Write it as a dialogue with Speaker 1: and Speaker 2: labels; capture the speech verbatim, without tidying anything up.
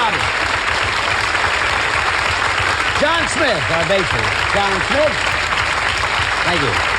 Speaker 1: Bobby. John Smith, our bassist. John Smith. Thank you.